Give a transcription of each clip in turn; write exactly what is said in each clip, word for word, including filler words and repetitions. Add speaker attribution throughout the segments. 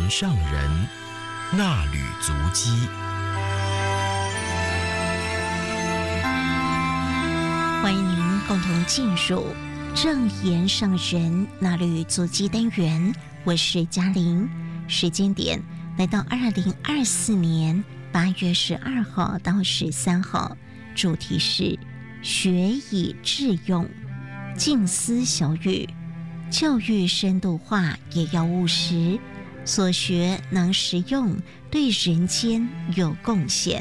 Speaker 1: 言上人，那履足迹。
Speaker 2: 欢迎您共同进入正言上人那履足迹单元，我是嘉玲。时间点来到二零二四年八月十二号到十三号，主题是学以致用，静思小语，教育深度化也要务实，所学能实用，对人间有贡献。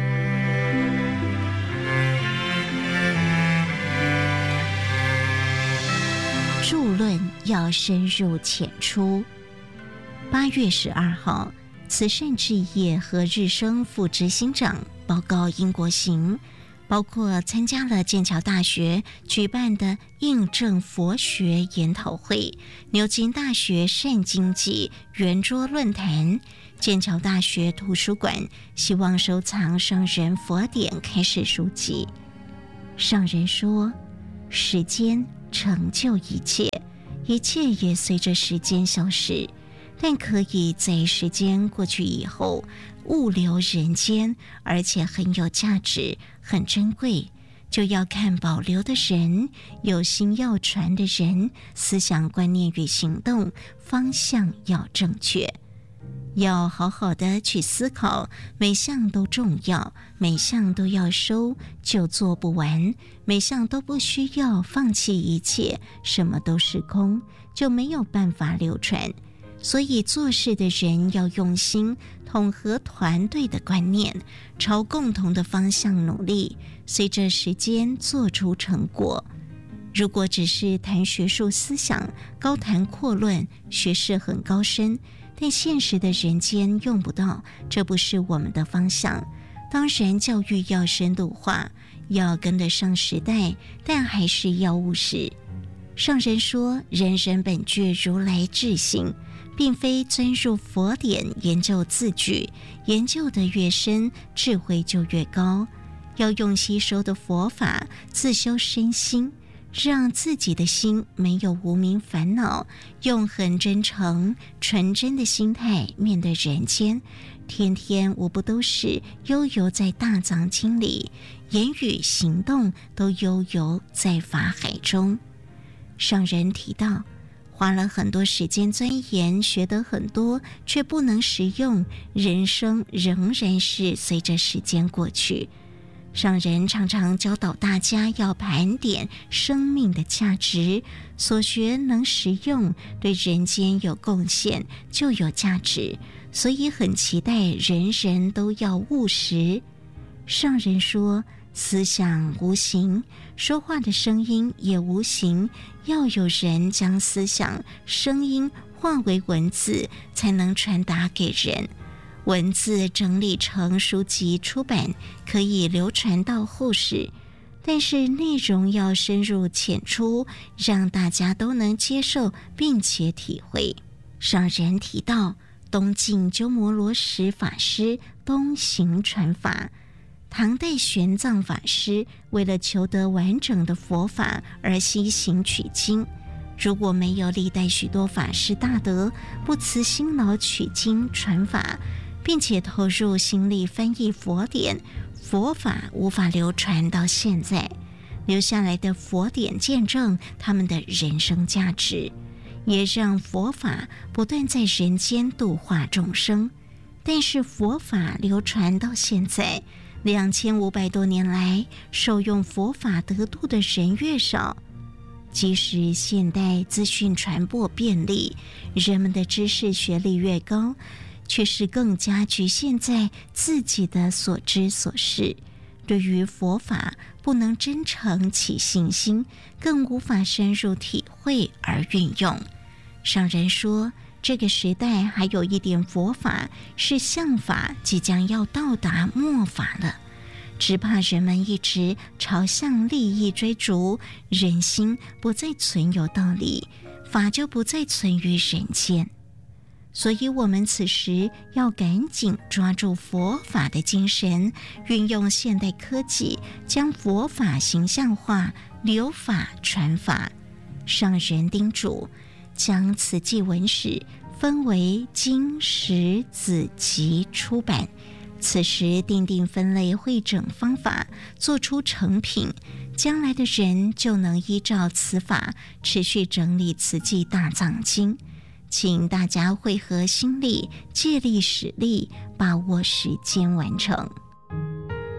Speaker 2: 著论要深入浅出。八月十二号，慈善置业和日生副执行长报告英国行，包括参加了剑桥大学举办的印证佛学研讨会、牛津大学善经济圆桌论坛、剑桥大学图书馆希望收藏上人佛典开示书籍。上人说，时间成就一切，一切也随着时间消失，但可以在时间过去以后物留人间，而且很有价值，很珍贵，就要看保留的人，有心要传的人，思想观念与行动方向要正确，要好好的去思考，每项都重要，每项都要收，就做不完，每项都不需要放弃一切，什么都是空，就没有办法流传。所以做事的人要用心，统合团队的观念，朝共同的方向努力，随着时间做出成果。如果只是谈学术思想，高谈阔论，学识很高深，但现实的人间用不到，这不是我们的方向。当然教育要深度化，要跟得上时代，但还是要务实。上人说，人人本具如来智性，并非钻入佛典研究字句，研究得越深，智慧就越高。要用吸收的佛法自修身心，让自己的心没有无明烦恼，用很真诚纯真的心态面对人间，天天无不都是悠游在大藏经里，言语行动都悠游在法海中。上人提到，花了很多时间钻研，学得很多，却不能实用，人生仍然是随着时间过去。上人常常教导大家要盘点生命的价值，所学能实用，对人间有贡献，就有价值，所以很期待人人都要务实。上人说，思想无形，说话的声音也无形，要有人将思想、声音化为文字，才能传达给人。文字整理成书籍出版，可以流传到后世，但是内容要深入浅出，让大家都能接受并且体会。上人提到，东晋鸠摩罗什法师东行传法，唐代玄奘法师为了求得完整的佛法而西行取经。如果没有历代许多法师大德不辞辛劳取经传法，并且投入心力翻译佛典，佛法无法流传到现在。留下来的佛典见证他们的人生价值，也让佛法不断在人间度化众生。但是佛法流传到现在两千五百多年来，受用佛法得度的人越少。即使现代资讯传播便利，人们的知识学历越高，却是更加局限在自己的所知所识，对于佛法不能真诚起信心，更无法深入体会而运用。上人说，这个时代还有一点佛法是相法即将要到达末法了，只怕人们一直朝向利益追逐，人心不再存有道理，法就不再存于人间。所以我们此时要赶紧抓住佛法的精神，运用现代科技，将佛法形象化，留法传法。上人叮嘱，将慈济文史分为经史子集出版。此时定定分类汇整方法，做出成品，将来的人就能依照此法持续整理慈济大藏经。请大家汇合心力，借力使力，把握时间完成。